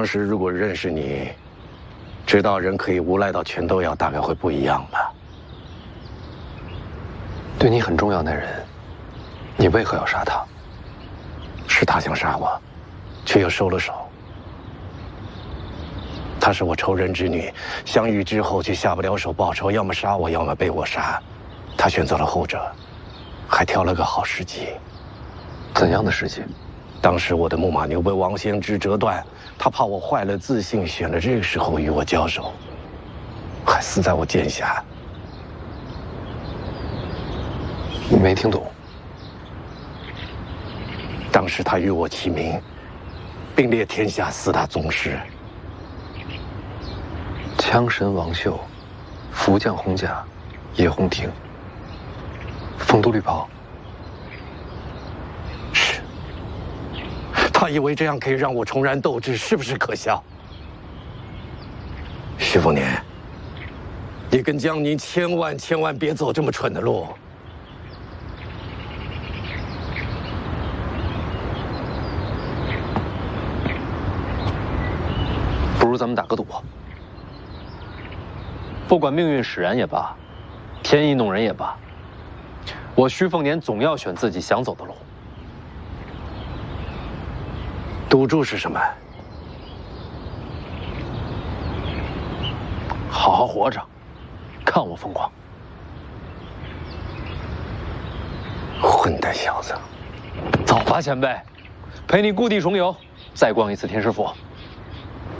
当时如果认识你，知道人可以无赖到全都要，大概会不一样吧。 对你很重要的人，你为何要杀他？ 是他想杀我，却又收了手。她是我仇人之女，相遇之后却下不了手报仇，要么杀我，要么被我杀。她选择了后者，还挑了个好时机。 怎样的时机？ 当时我的木马牛被王先知折断，他怕我坏了自信，选了这个时候与我交手，还死在我剑下。 你没听懂。 当时他与我齐名，并列天下4大宗师。 枪神王秀，福将洪甲，叶洪庭，丰都绿袍。 是。他以为这样可以让我重燃斗志，是不是可笑？徐凤年，你跟江宁千万别走这么蠢的路。 不如咱们打个赌。不管命运使然也罢，天意弄人也罢，我徐凤年总要选自己想走的路。 赌注是什么？ 好好活着，看我疯狂！ 混蛋小子， 走吧，前辈，陪你故地重游，再逛一次天师府。